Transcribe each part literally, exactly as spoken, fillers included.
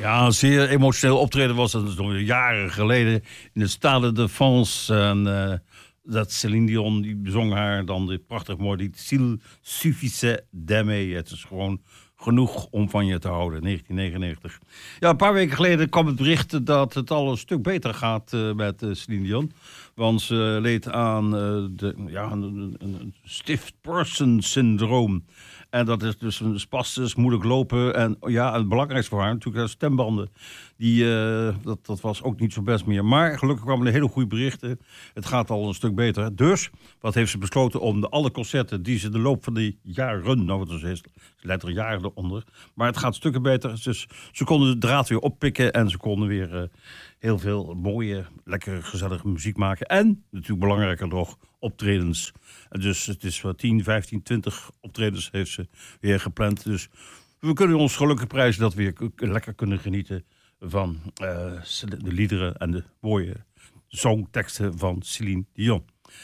Ja, een zeer emotioneel optreden was dat nog jaren geleden in de Stade de France. En uh, dat Céline Dion, die bezong haar dan dit prachtig mooi lied. S'il suffisait d'aimer. Het is gewoon genoeg om van je te houden, negentien negenennegentig. Ja, een paar weken geleden kwam het bericht dat het al een stuk beter gaat uh, met uh, Céline Dion. Want ze leed aan uh, de, ja, een, een, een stiff person syndroom. En dat is dus een spastis, moeilijk lopen. En ja, het belangrijkste voor haar natuurlijk haar stembanden. Die, uh, dat, dat was ook niet zo best meer. Maar gelukkig kwamen er hele goede berichten. Het gaat al een stuk beter. Dus, wat heeft ze besloten om de alle concerten die ze de loop van die jaren... Nou, het is letterlijk jaren eronder. Maar het gaat stukken beter. Dus ze konden de draad weer oppikken. En ze konden weer uh, heel veel mooie, lekkere, gezellige muziek maken. En, natuurlijk belangrijker nog, optredens. En dus het is wat tien, vijftien, twintig optredens heeft ze weer gepland. Dus we kunnen ons gelukkig prijzen dat we weer k- lekker kunnen genieten van uh, de liederen en de mooie zongteksten van Céline Dion.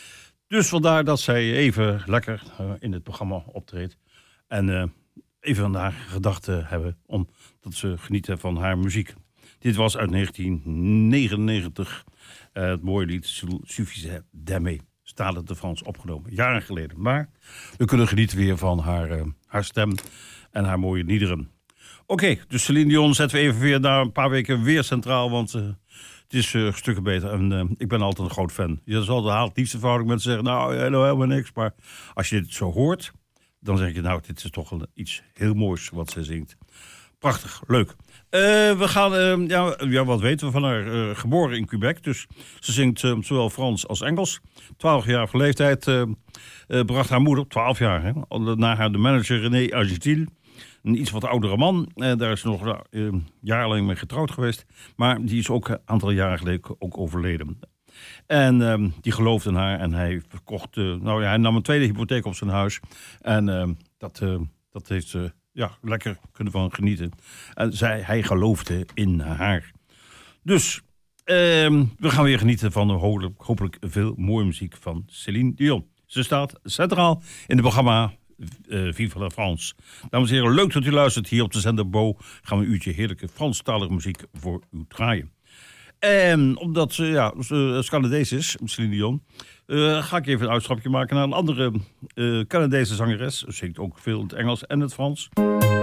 Dus vandaar dat zij even lekker uh, in het programma optreedt. En uh, even aan haar gedachten hebben, omdat ze genieten van haar muziek. Dit was uit negentien negenennegentig uh, het mooie lied S'il suffisait d'aimer. Stade de France opgenomen, jaren geleden. Maar we kunnen genieten weer van haar, uh, haar stem en haar mooie liederen. Oké, okay, dus Céline Dion zetten we even weer na een paar weken weer centraal, want uh, het is uh, stukken beter. En uh, ik ben altijd een groot fan. Je zal de haal het liefste verhouding mensen zeggen, nou, helemaal, helemaal niks. Maar als je dit zo hoort, dan zeg je, nou, dit is toch een, iets heel moois wat ze zingt. Prachtig, leuk. Uh, we gaan, uh, ja, ja, wat weten we van haar? Uh, geboren in Quebec, dus ze zingt uh, zowel Frans als Engels. twaalfjarige leeftijd uh, uh, bracht haar moeder, twaalf jaar, hè, naar haar de manager René Agitil. Een iets wat oudere man. Uh, daar is ze nog uh, jarenlang mee getrouwd geweest. Maar die is ook een aantal jaren geleden ook overleden. En uh, die geloofde in haar en hij verkocht, uh, nou ja, hij nam een tweede hypotheek op zijn huis. En uh, dat, uh, dat heeft ze... Uh, Ja, lekker kunnen van genieten. En zij, hij geloofde in haar. Dus uh, we gaan weer genieten van hopelijk, hopelijk veel mooie muziek van Céline Dion. Ze staat centraal in het programma uh, Vive la France. Dames en heren, leuk dat u luistert. Hier op de zender Bo gaan we een uurtje heerlijke Franstalige muziek voor u draaien. En omdat ze ja, uh, Canadees is, Céline Dion, uh, ga ik even een uitstapje maken naar een andere uh, Canadese zangeres. Ze zingt ook veel in het Engels en het Frans.